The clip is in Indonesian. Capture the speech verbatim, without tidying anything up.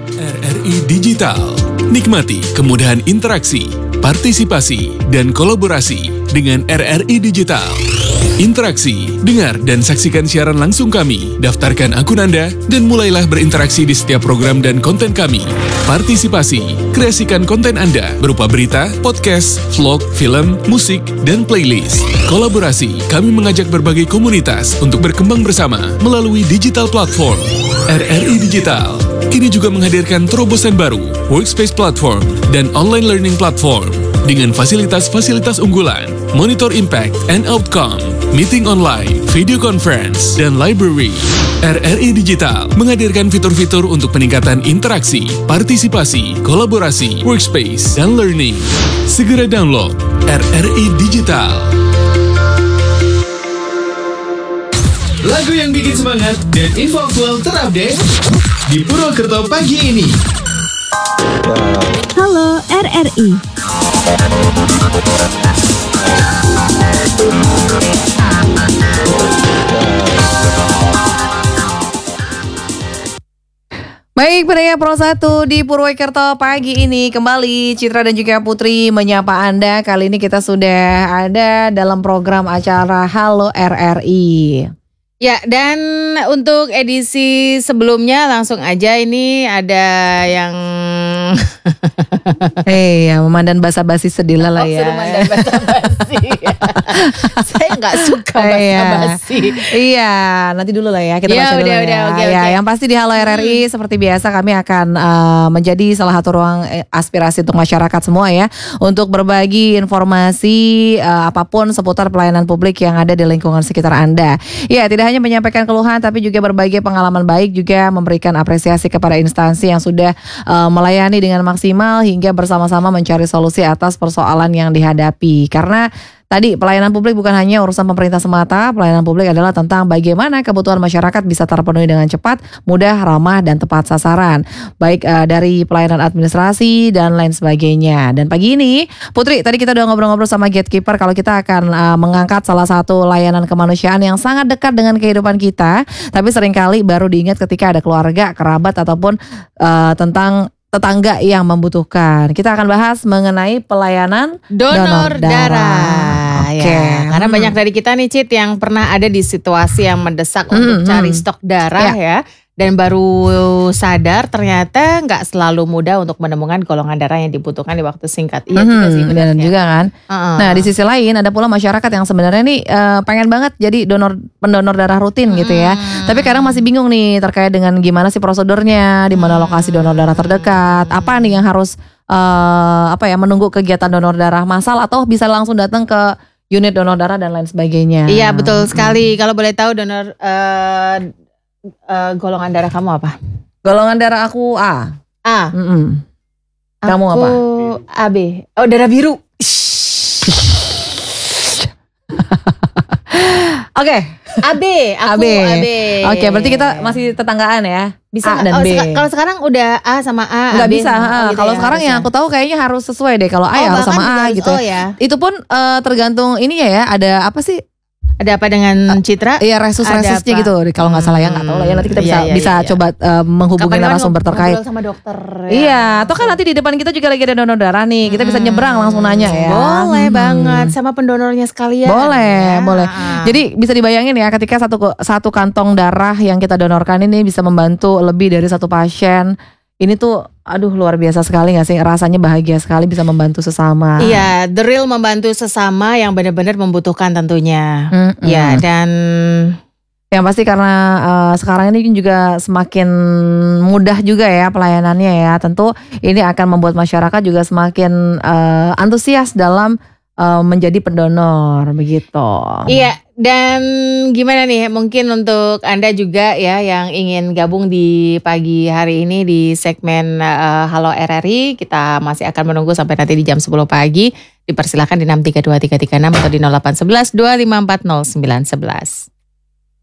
R R I Digital. Nikmati kemudahan interaksi, partisipasi, dan kolaborasi dengan R R I Digital. Interaksi, dengar dan saksikan siaran langsung kami, daftarkan akun Anda, dan mulailah berinteraksi di setiap program dan konten kami. Partisipasi, kreasikan konten Anda berupa berita, podcast, vlog, film, musik, dan playlist. Kolaborasi, kami mengajak berbagai komunitas untuk berkembang bersama melalui digital platform. R R I Digital kini juga menghadirkan terobosan baru, workspace platform, dan online learning platform dengan fasilitas-fasilitas unggulan, monitor impact and outcome, meeting online, video conference, dan library. R R I Digital menghadirkan fitur-fitur untuk peningkatan interaksi, partisipasi, kolaborasi, workspace, dan learning. Segera download R R I Digital. Lagu yang bikin semangat dan info aktual terupdate di Purwokerto pagi ini. Halo R R I. Baik, pendengar Pro satu di Purwokerto pagi ini kembali Citra dan juga Putri menyapa Anda. Kali ini kita sudah ada dalam program acara Halo R R I. Ya, dan untuk edisi sebelumnya langsung aja ini ada yang Hei, ya memandan basa-basi sedih lah oh, ya. suruh mandan basa-basi. Saya nggak suka basa-basi. Iya, nanti dulu lah ya kita ya, baca dulu udah, ya. Udah, okay, ya, okay. Yang pasti di Halo R R I hmm. seperti biasa kami akan uh, menjadi salah satu ruang aspirasi untuk masyarakat semua ya, untuk berbagi informasi uh, apapun seputar pelayanan publik yang ada di lingkungan sekitar Anda. Ya, tidak hanya menyampaikan keluhan tapi juga berbagi pengalaman baik, juga memberikan apresiasi kepada instansi yang sudah uh, melayani dengan maksimal hingga bersama-sama mencari solusi atas persoalan yang dihadapi. Karena tadi pelayanan publik bukan hanya urusan pemerintah semata, pelayanan publik adalah tentang bagaimana kebutuhan masyarakat bisa terpenuhi dengan cepat, mudah, ramah, dan tepat sasaran. Baik uh, dari pelayanan administrasi dan lain sebagainya. Dan pagi ini, Putri, tadi kita udah ngobrol-ngobrol sama Gatekeeper kalau kita akan uh, mengangkat salah satu layanan kemanusiaan yang sangat dekat dengan kehidupan kita, tapi seringkali baru diingat ketika ada keluarga, kerabat, ataupun uh, tentang tetangga yang membutuhkan. Kita akan bahas mengenai pelayanan donor, donor darah. darah. Oke, Ya, karena hmm. banyak dari kita nih Cit yang pernah ada di situasi yang mendesak hmm, untuk cari hmm. stok darah ya. ya. Dan baru sadar ternyata nggak selalu mudah untuk menemukan golongan darah yang dibutuhkan di waktu singkat. Iya hmm, juga sih benar juga kan. Uh-uh. Nah di sisi lain ada pula masyarakat yang sebenarnya nih uh, pengen banget jadi donor pendonor darah rutin hmm. gitu ya. Tapi kadang masih bingung nih terkait dengan gimana sih prosedurnya, di mana lokasi donor darah terdekat, apa nih yang harus uh, apa ya menunggu kegiatan donor darah massal atau bisa langsung datang ke unit donor darah dan lain sebagainya. Iya betul sekali. Hmm. Kalau boleh tahu donor uh, uh, golongan darah kamu apa? Golongan darah aku A. A. Mm-mm. Kamu aku apa? A B. Oh darah biru. Oke. Okay. A B. Aku A B. A B. Oke, okay, berarti kita masih tetanggaan ya. Bisa A dan oh, B. Seka- kalau sekarang udah A sama A. Nggak A, B, bisa. oh, gitu kalau ya, sekarang yang aku tahu kayaknya harus sesuai deh. Kalau A oh, ya harus sama A harus, gitu. Oh, ya. Itu pun uh, tergantung ini ya. Ada apa sih? Ada apa dengan Citra? Iya, resus-resusnya gitu. Kalau nggak salah ya nggak tahu lah ya. Nanti kita bisa iya, iya, bisa iya. coba uh, menghubungi narasumber terkait. Sama dokter. Ya. Iya, atau kan nanti di depan kita juga lagi ada donor darah nih. Kita hmm. bisa nyebrang langsung nanya ya. Boleh hmm. banget sama pendonornya sekalian. Boleh, ya. boleh. Jadi bisa dibayangin ya ketika satu satu kantong darah yang kita donorkan ini bisa membantu lebih dari satu pasien. Ini tuh aduh luar biasa sekali gak sih? Rasanya bahagia sekali bisa membantu sesama. Iya, the real membantu sesama yang benar-benar membutuhkan tentunya. Mm-hmm. Ya, dan yang pasti karena uh, sekarang ini juga semakin mudah juga ya pelayanannya ya. Tentu ini akan membuat masyarakat juga semakin uh, antusias dalam uh, menjadi pendonor begitu. Iya. Dan gimana nih mungkin untuk Anda juga ya yang ingin gabung di pagi hari ini di segmen uh, Halo R R I, kita masih akan menunggu sampai nanti di jam sepuluh pagi. Dipersilakan di enam tiga dua tiga tiga enam atau di nol delapan satu satu dua lima empat nol sembilan satu satu.